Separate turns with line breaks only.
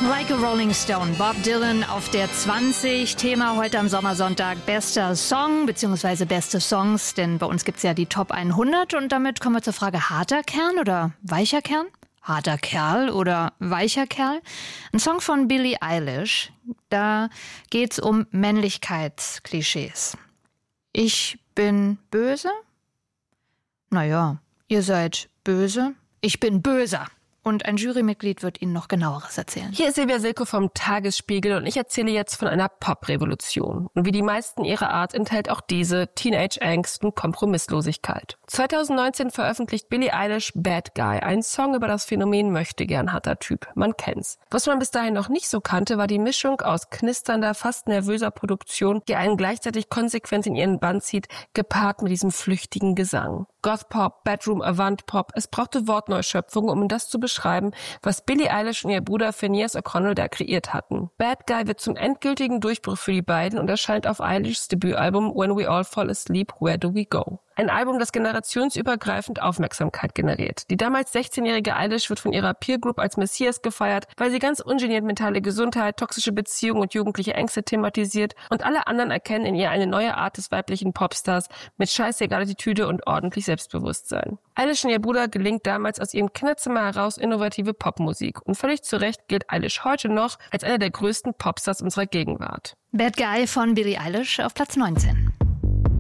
Like a Rolling Stone, Bob Dylan auf der 20. Thema heute am Sommersonntag bester Song bzw. beste Songs, denn bei uns gibt's ja die Top 100 und damit kommen wir zur Frage harter Kern oder weicher Kern? Harter Kerl oder weicher Kerl? Ein Song von Billie Eilish, da geht's um Männlichkeitsklischees. Ich bin böse? Naja, ihr seid böse, ich bin böser. Und ein Jurymitglied wird Ihnen noch Genaueres erzählen.
Hier ist Silvia Silke vom Tagesspiegel und ich erzähle jetzt von einer Pop-Revolution. Und wie die meisten ihrer Art enthält auch diese Teenage-Angst und Kompromisslosigkeit. 2019 veröffentlicht Billie Eilish Bad Guy, ein Song über das Phänomen möchtegern harter Typ. Man kennt's. Was man bis dahin noch nicht so kannte, war die Mischung aus knisternder, fast nervöser Produktion, die einen gleichzeitig konsequent in ihren Bann zieht, gepaart mit diesem flüchtigen Gesang. Goth-Pop, Bedroom, Avant-Pop, es brauchte Wortneuschöpfungen, um das zu beschreiben, was Billie Eilish und ihr Bruder Phineas O'Connell da kreiert hatten. Bad Guy wird zum endgültigen Durchbruch für die beiden und erscheint auf Eilishs Debütalbum When We All Fall Asleep, Where Do We Go? Ein Album, das generationsübergreifend Aufmerksamkeit generiert. Die damals 16-jährige Eilish wird von ihrer Peer Group als Messias gefeiert, weil sie ganz ungeniert mentale Gesundheit, toxische Beziehungen und jugendliche Ängste thematisiert und alle anderen erkennen in ihr eine neue Art des weiblichen Popstars mit scheißegal Attitüde und ordentlich Selbstbewusstsein. Eilish und ihr Bruder gelingt damals aus ihrem Kinderzimmer heraus innovative Popmusik und völlig zu Recht gilt Eilish heute noch als einer der größten Popstars unserer Gegenwart.
Bad Guy von Billie Eilish auf Platz 19.